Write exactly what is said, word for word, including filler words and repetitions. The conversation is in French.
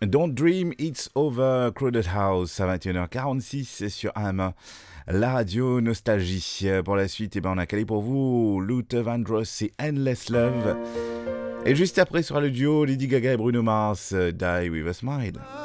Don't Dream It's Over, Crowded House à vingt et une heures quarante-six sur A M, la radio Nostalgie. Pour la suite, eh ben, on a calé pour vous Luther Vandross et Endless Love. Et juste après sera le duo Lady Gaga et Bruno Mars, Die With A Smile.